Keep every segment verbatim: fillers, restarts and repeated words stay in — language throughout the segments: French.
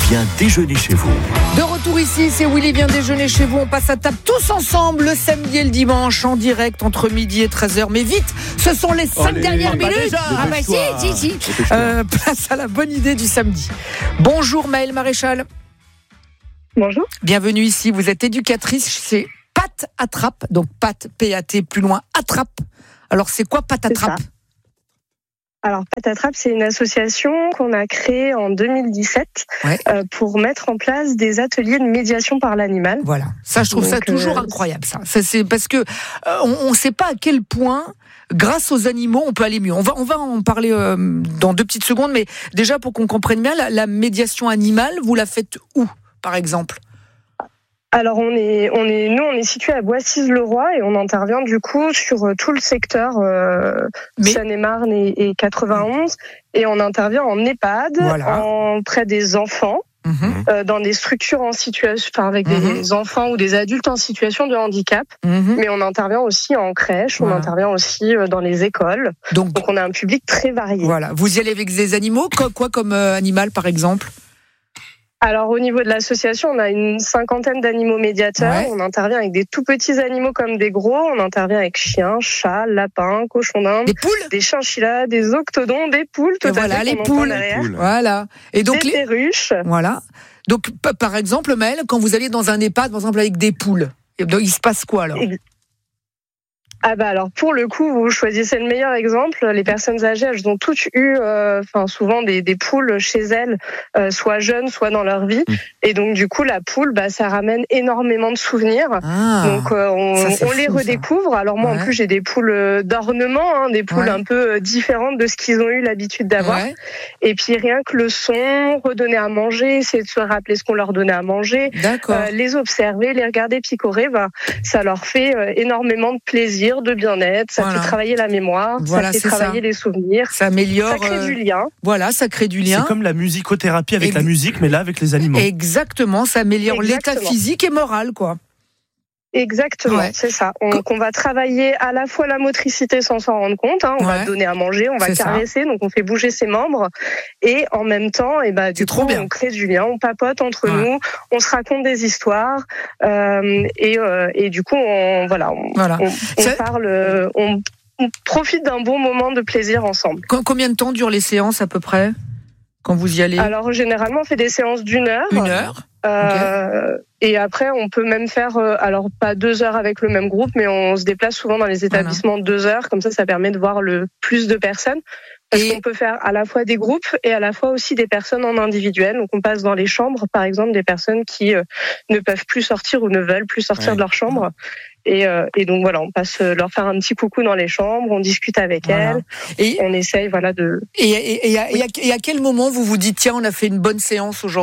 vient déjeuner chez vous. De retour ici, c'est Willy vient déjeuner chez vous. On passe à table tous ensemble le samedi et le dimanche en direct entre midi et treize heures. Mais vite, ce sont les cinq Allez, dernières bah minutes. déjà, Ah bah si, si, si. Euh, place à la bonne idée du samedi. Bonjour Maëlle Maréchal. Bonjour. Bienvenue ici. Vous êtes éducatrice chez Pat Attrape. Donc Pat, P A T, plus loin, Attrape. Alors c'est quoi Pat Attrape ? Alors, Pat Attrape, c'est une association qu'on a créée en deux mille dix-sept Ouais. euh, pour mettre en place des ateliers de médiation par l'animal. Voilà, ça je trouve Donc, ça toujours euh, incroyable. Ça, ça c'est parce que euh, on ne sait pas à quel point, grâce aux animaux, on peut aller mieux. On va on va en parler euh, dans deux petites secondes, mais déjà pour qu'on comprenne bien, la, la médiation animale, vous la faites où, par exemple ? Alors, on est, on est, nous, on est situé à Boissy-le-Roi et on intervient du coup sur euh, tout le secteur euh, Mais- Seine-et-Marne et, et quatre-vingt-onze. Et on intervient en EHPAD, Voilà. en, près des enfants, Mhm, euh, dans des structures en situation, enfin, avec Mhm. des enfants ou des adultes en situation de handicap. mhm. Mais on intervient aussi en crèche, on Voilà. intervient aussi euh, dans les écoles. Donc Donc on a un public très varié. voilà, vous y allez avec des animaux, quoi, quoi comme euh, animal par exemple ? Alors au niveau de l'association, on a une cinquantaine d'animaux médiateurs. Ouais. On intervient avec des tout petits animaux comme des gros. On intervient avec chiens, chats, lapins, cochons d'Inde, Des poules ? des chinchillas, des octodons, des poules. Tout Et à voilà, fait, les qu'on entend poules. derrière. Voilà. Et donc Des les... perruches. voilà. Donc p- par exemple, Maëlle, quand vous allez dans un EHPAD, par exemple avec des poules, et donc, il se passe quoi alors ? Ah bah alors pour le coup, vous choisissez le meilleur exemple. Les personnes âgées, elles ont toutes eu, euh, enfin souvent des, des poules chez elles, euh, soit jeunes, soit dans leur vie. Mmh. Et donc du coup, la poule, bah ça ramène énormément de souvenirs. Ah, Donc euh, on, ça, c'est on les fou, ça. redécouvre. Alors moi Ouais. en plus j'ai des poules euh, d'ornement, hein, des poules Ouais. un peu euh, différentes de ce qu'ils ont eu l'habitude d'avoir. ouais, Et puis rien que le son, redonner à manger, essayer de se rappeler ce qu'on leur donnait à manger, d'accord. euh, les observer, les regarder picorer, bah, ça leur fait euh, énormément de plaisir, de bien-être. Ça Voilà. fait travailler la mémoire, Voilà, ça fait c'est travailler ça. les souvenirs. Ça améliore. Ça crée euh, du lien. Voilà, ça crée du lien. C'est comme la musicothérapie avec Ex- la musique, mais là avec les animaux. Exactement, ça améliore l'état Exactement. physique et moral, quoi. Exactement, Ouais. c'est ça. On, Co- qu'on va travailler à la fois la motricité sans s'en rendre compte. Hein, on Ouais. va donner à manger, on va C'est ça. caresser, donc on fait bouger ses membres. Et en même temps, et bah, du C'est trop coup, bien. on crée du lien, on papote entre Ouais. nous, on se raconte des histoires. Euh, et, euh, et du coup, on, voilà, on, Voilà. on, on Ça- parle, euh, on, on profite d'un bon moment de plaisir ensemble. Co- Combien de temps durent les séances à peu près quand vous y allez ? Alors généralement, on fait des séances d'une heure. Une heure. Euh, Et après, on peut même faire, euh, alors pas deux heures avec le même groupe, mais on se déplace souvent dans les établissements de deux heures. Comme ça, ça permet de voir le plus de personnes. Parce Et- qu'on peut faire à la fois des groupes et à la fois aussi des personnes en individuel. Donc on passe dans les chambres, par exemple, des personnes qui euh, ne peuvent plus sortir ou ne veulent plus sortir Ouais. de leur chambre. Et, euh, et donc voilà, on passe euh, leur faire un petit coucou dans les chambres, on discute avec Voilà. elles, Et, on essaye voilà de. et, et, et, à, et à- et à quel moment vous vous dites tiens, on a fait une bonne séance aujourd'hui ?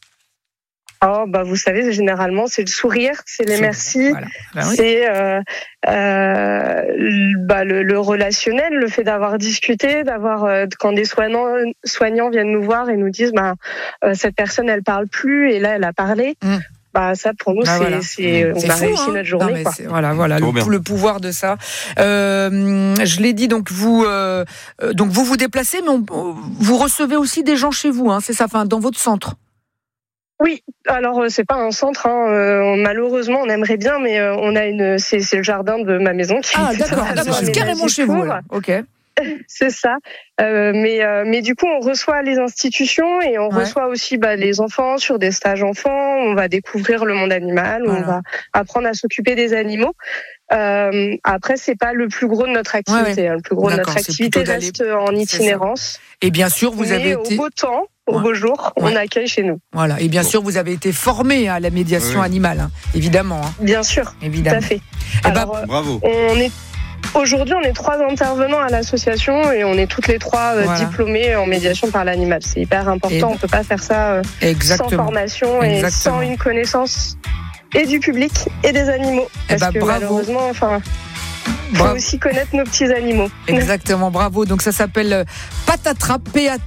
Oh bah vous savez, généralement c'est le sourire, c'est les C'est- merci. Voilà. Ben oui. C'est euh, euh, le- bah, le, le relationnel, le fait d'avoir discuté, d'avoir euh, quand des soignants, soignants viennent nous voir et nous disent bah euh, cette personne elle parle plus et là elle a parlé. Mm. Bah ça pour nous Bah, c'est, voilà. c'est on C'est a fou, réussi hein. notre journée Non, mais quoi. c'est- voilà, voilà, Trop le, bien. le pouvoir de ça. Euh, je l'ai dit, donc vous, euh, euh, donc vous vous déplacez, mais on- vous recevez aussi des gens chez vous, hein, c'est ça, enfin, dans votre centre. Oui, alors euh, c'est pas un centre, hein, euh, malheureusement on aimerait bien, mais euh, on a une, c'est, c'est le jardin de ma maison qui Ah, est d'accord, totalement d'accord, c'est carrément aménagé chez vous. pour. Là. Ok. C'est ça. Euh, mais euh, mais du coup, on reçoit les institutions et on Ouais. reçoit aussi bah, les enfants sur des stages enfants. On va découvrir le monde animal. Voilà. On va apprendre à s'occuper des animaux. Euh, après, c'est pas le plus gros de notre activité. Ouais, hein. Le plus gros de D'accord, notre c'est activité plutôt d'aller- reste en c'est itinérance. Et bien sûr, vous mais avez au été, beau temps, au Ouais. beau jour, Ouais. on accueille chez nous. voilà, et bien Bon. sûr, vous avez été formé à la médiation Oui. animale, hein, évidemment, hein, Bien sûr, tout évidemment. à fait. Eh ben, Alors, euh, Bravo. on est Aujourd'hui, on est trois intervenants à l'association et on est toutes les trois euh, Voilà. diplômées en médiation par l'animal. C'est hyper important. Et- On peut pas faire ça euh, sans exactement. formation et Exactement. sans une connaissance et du public et des animaux. Eh Parce ben, que bravo. malheureusement, enfin, faut Bravo. aussi connaître nos petits animaux. Exactement, bravo. Donc ça s'appelle euh, Pat Attrape, P A T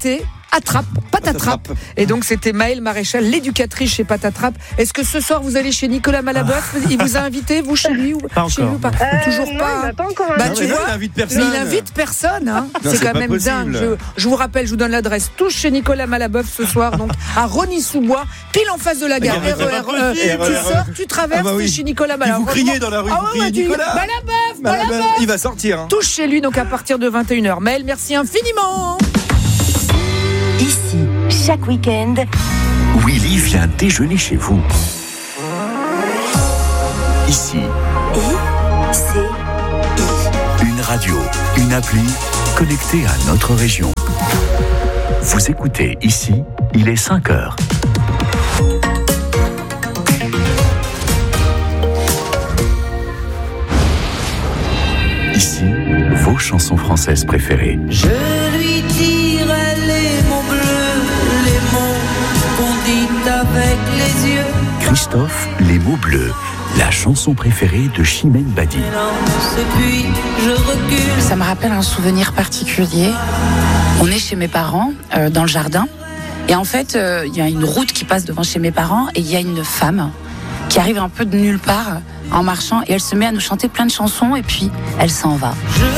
Attrape, Patatrape. Et donc c'était Maëlle Maréchal, l'éducatrice chez Patatrape. Est-ce que ce soir vous allez chez Nicolas Malaboeuf? Il vous a invité, vous, chez lui ou pas chez encore. lui ou pas Euh, Toujours non, pas. il m'a pas encore Bah, invité. tu non, vois, il invite mais personne. il invite personne. Hein. Non, c'est c'est quand pas même possible. dingue. Je, je vous rappelle, je vous donne l'adresse. Tous chez Nicolas Malaboeuf ce soir, donc à Rosny-sous-Bois, pile en face de la gare. Mais c'est R E pas R E. possible. Tu sors, tu traverses, Ah bah oui. t'es chez Nicolas Et Malaboeuf. vous criez dans la rue, Ah vous ouais, criez ouais, tu- Nicolas. Malaboeuf, Malaboeuf, Malaboeuf. il va sortir. Hein. Tous chez lui, donc à partir de vingt et une heures. Maëlle, merci infiniment. Ici, chaque week-end, Willy vient déjeuner chez vous. Ici, I, C, I. une radio, une appli connectée à notre région. Vous écoutez Ici, il est cinq heures. Ici, vos chansons françaises préférées. Je lui dirai les mots bleus, les mots qu'on dit avec les yeux. Christophe, les mots bleus, la chanson préférée de Chimène Badi. Lance, puis je recule. Ça me rappelle un souvenir particulier. On est chez mes parents, euh, dans le jardin. Et en fait, il euh, y a une route qui passe devant chez mes parents. Et il y a une femme qui arrive un peu de nulle part en marchant. Et elle se met à nous chanter plein de chansons. Et puis, elle s'en va. Je